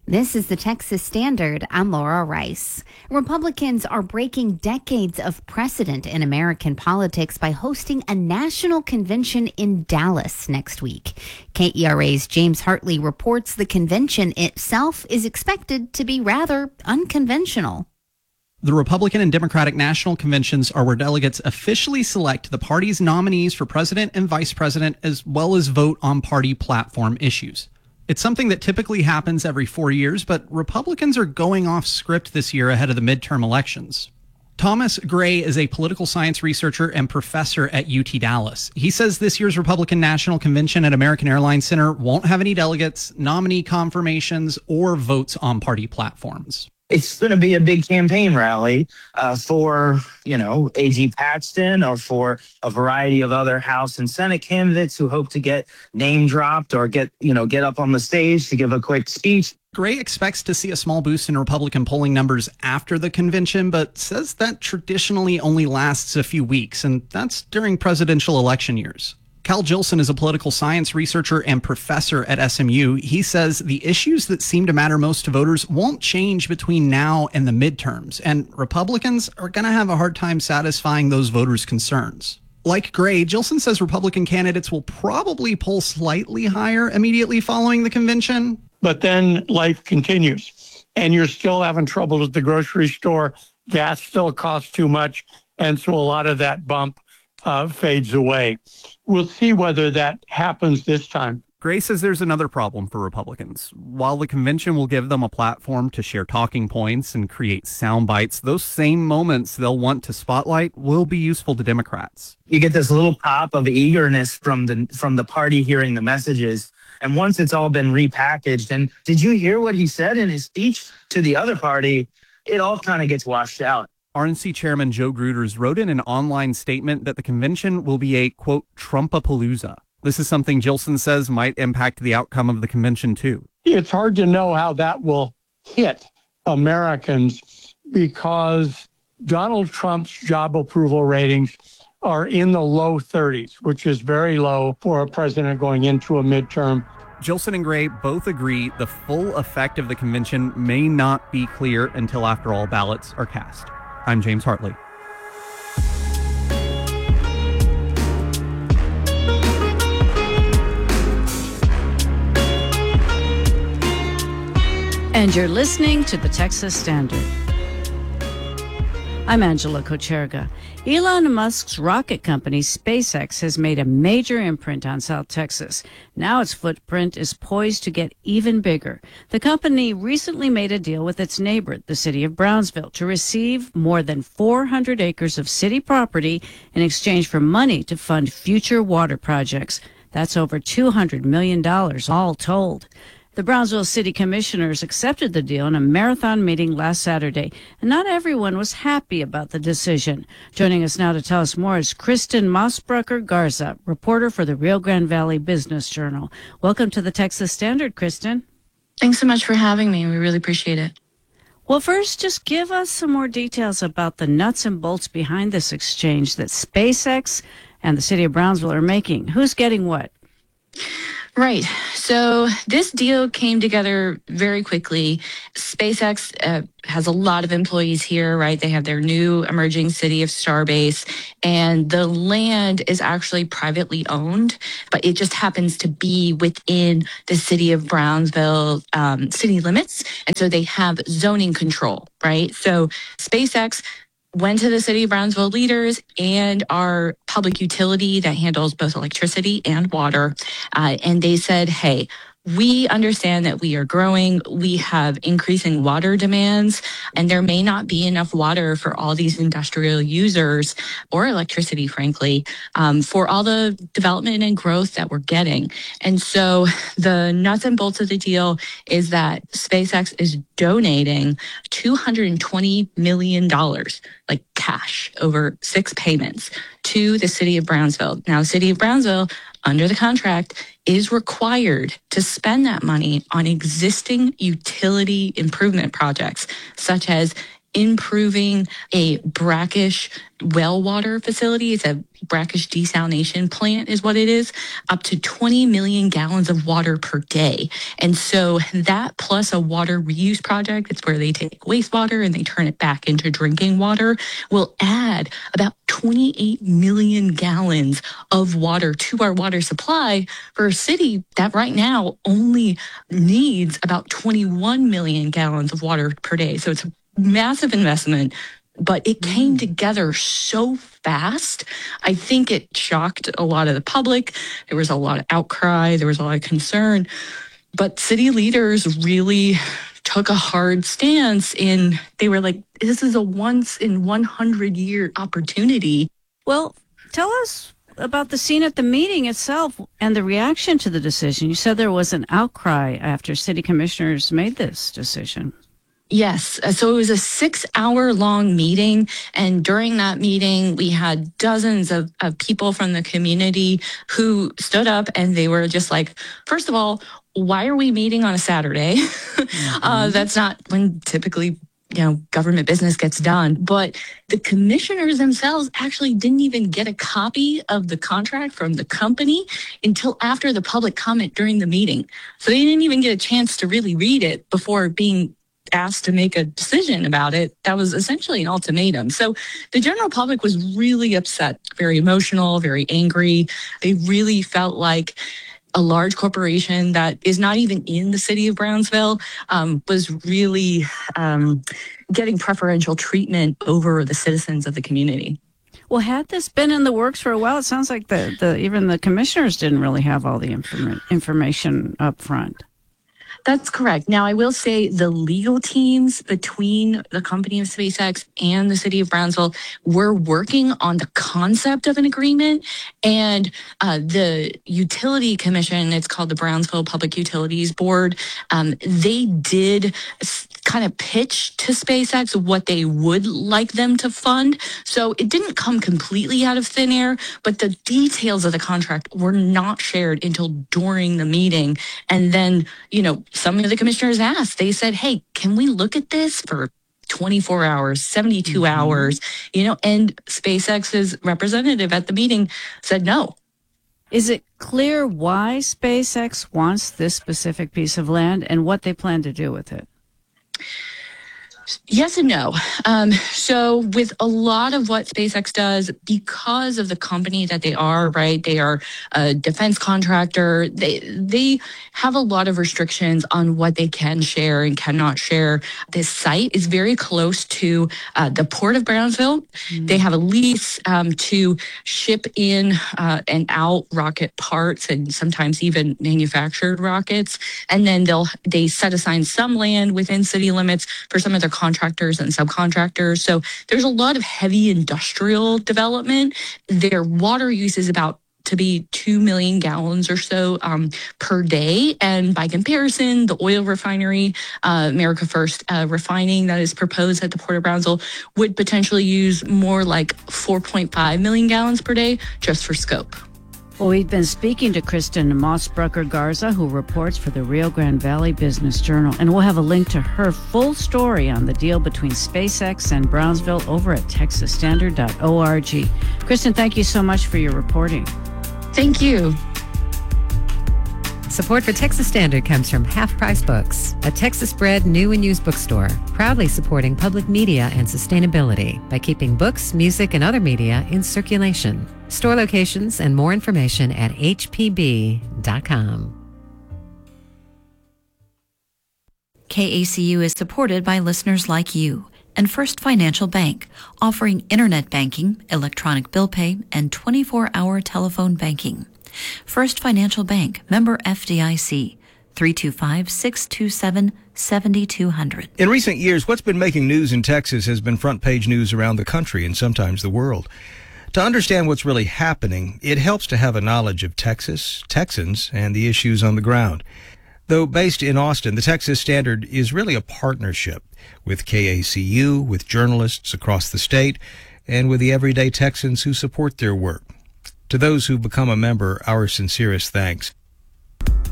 This is the Texas Standard. I'm Laura Rice. Republicans are breaking decades of precedent in American politics by hosting a national convention in Dallas next week. KERA's James Hartley reports the convention itself is expected to be rather unconventional. The Republican and Democratic national conventions are where delegates officially select the party's nominees for president and vice president, as well as vote on party platform issues. It's something that typically happens every 4 years, but Republicans are going off script this year ahead of the midterm elections. Thomas Gray is a political science researcher and professor at UT Dallas. He says this year's Republican National Convention at American Airlines Center won't have any delegates, nominee confirmations, or votes on party platforms. It's going to be a big campaign rally for, A.G. Paxton or for a variety of other House and Senate candidates who hope to get name dropped or get up on the stage to give a quick speech. Gray expects to see a small boost in Republican polling numbers after the convention, but says that traditionally only lasts a few weeks, and that's during presidential election years. Cal Jilson is a political science researcher and professor at SMU. He says the issues that seem to matter most to voters won't change between now and the midterms, and Republicans are going to have a hard time satisfying those voters' concerns. Like Gray, Jilson says Republican candidates will probably poll slightly higher immediately following the convention. But then life continues, and you're still having trouble at the grocery store. Gas still costs too much, and so a lot of that bump fades away. We'll see whether that happens this time. Gray says there's another problem for Republicans. While the convention will give them a platform to share talking points and create sound bites, those same moments they'll want to spotlight will be useful to Democrats. You get this little pop of eagerness from the party hearing the messages. And once it's all been repackaged, and did you hear what he said in his speech to the other party? It all kind of gets washed out. RNC Chairman Joe Gruters wrote in an online statement that the convention will be a, quote, Trumpapalooza. This is something Jilson says might impact the outcome of the convention, too. It's hard to know how that will hit Americans because Donald Trump's job approval ratings are in the low 30s, which is very low for a president going into a midterm. Jilson and Gray both agree the full effect of the convention may not be clear until after all ballots are cast. I'm James Hartley. And you're listening to the Texas Standard. I'm Angela Kocherga. Elon Musk's rocket company, SpaceX, has made a major imprint on South Texas. Now its footprint is poised to get even bigger. The company recently made a deal with its neighbor, the city of Brownsville, to receive more than 400 acres of city property in exchange for money to fund future water projects. That's over $200 million, all told. The Brownsville City Commissioners accepted the deal in a marathon meeting last Saturday, and not everyone was happy about the decision. Joining us now to tell us more is Kristen Mossbrucker Garza, reporter for the Rio Grande Valley Business Journal. Welcome to the Texas Standard, Kristen. Thanks so much for having me. We really appreciate it. Well, first, just give us some more details about the nuts and bolts behind this exchange that SpaceX and the city of Brownsville are making. Who's getting what? Right. So this deal came together very quickly. SpaceX has a lot of employees here, right? They have their new emerging city of Starbase, and the land is actually privately owned, but it just happens to be within the city of Brownsville city limits. And so they have zoning control, right? So SpaceX went to the city of Brownsville leaders and our public utility that handles both electricity and water. And they said, hey, we understand that we are growing. We have increasing water demands, and there may not be enough water for all these industrial users or electricity, frankly, for all the development and growth that we're getting. And so the nuts and bolts of the deal is that SpaceX is donating $220 million, like cash, over 6 payments to the city of Brownsville. Now, the city of Brownsville, under the contract, is required to spend that money on existing utility improvement projects, such as improving a brackish well water facility. It's a brackish desalination plant is what it is, up to 20 million gallons of water per day. And so that plus a water reuse project, it's where they take wastewater and they turn it back into drinking water, will add about 28 million gallons of water to our water supply for a city that right now only needs about 21 million gallons of water per day. So it's a massive investment, but it came together so fast. I think it shocked a lot of the public. There was a lot of outcry. There was a lot of concern. But city leaders really took a hard stance they were like, this is a once in 100 year opportunity. Well, tell us about the scene at the meeting itself and the reaction to the decision. You said there was an outcry after city commissioners made this decision. Yes. So it was a 6-hour-long meeting. And during that meeting, we had dozens of people from the community who stood up and they were just like, first of all, why are we meeting on a Saturday? That's not when typically government business gets done. But the commissioners themselves actually didn't even get a copy of the contract from the company until after the public comment during the meeting. So they didn't even get a chance to really read it before being asked to make a decision about it. That was essentially an ultimatum. So the general public was really upset, very emotional, very angry. They really felt like a large corporation that is not even in the city of Brownsville was really getting preferential treatment over the citizens of the community. Well, had this been in the works for a while, it sounds like even the commissioners didn't really have all the information up front. That's correct. Now, I will say the legal teams between the company of SpaceX and the city of Brownsville were working on the concept of an agreement, and the utility commission, it's called the Brownsville Public Utilities Board, they did kind of pitch to SpaceX what they would like them to fund. So it didn't come completely out of thin air, but the details of the contract were not shared until during the meeting. And then, some of the commissioners asked, they said, hey, can we look at this for 24 hours, 72 hours, and SpaceX's representative at the meeting said no. Is it clear why SpaceX wants this specific piece of land and what they plan to do with it? Yes and no. So with a lot of what SpaceX does, because of the company that they are, right? They are a defense contractor. They have a lot of restrictions on what they can share and cannot share. This site is very close to the Port of Brownsville. They have a lease to ship in and out rocket parts and sometimes even manufactured rockets. And then they set aside some land within city limits for some of their contractors and subcontractors. So there's a lot of heavy industrial development. Their water use is about to be 2 million gallons or so per day. And by comparison, the oil refinery, America First refining that is proposed at the Port of Brownsville would potentially use more like 4.5 million gallons per day just for scope. Well, we've been speaking to Kristen Mossbrucker-Garza, who reports for the Rio Grande Valley Business Journal, and we'll have a link to her full story on the deal between SpaceX and Brownsville over at texasstandard.org. Kristen, thank you so much for your reporting. Thank you. Support for Texas Standard comes from Half Price Books, a Texas-bred new and used bookstore, proudly supporting public media and sustainability by keeping books, music, and other media in circulation. Store locations and more information at hpb.com. KACU is supported by listeners like you and First Financial Bank, offering internet banking, electronic bill pay, and 24-hour telephone banking. First Financial Bank, member FDIC, 325-627-7200. In recent years, what's been making news in Texas has been front-page news around the country and sometimes the world. To understand what's really happening, it helps to have a knowledge of Texas, Texans, and the issues on the ground. Though based in Austin, the Texas Standard is really a partnership with KACU, with journalists across the state, and with the everyday Texans who support their work. To those who've become a member, our sincerest thanks.